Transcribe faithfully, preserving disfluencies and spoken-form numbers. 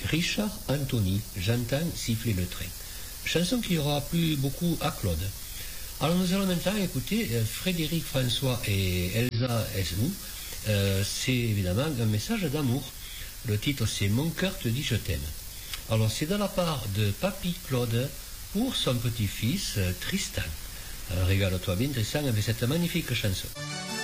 Richard Anthony, j'entends siffler le train. Chanson qui aura plu beaucoup à Claude. Alors nous allons maintenant écouter euh, Frédéric François et Elsa Esnou. Euh, c'est évidemment un message d'amour. Le titre c'est Mon cœur te dit je t'aime. Alors c'est de la part de Papy Claude pour son petit-fils euh, Tristan. Alors régale-toi bien Tristan avec cette magnifique chanson.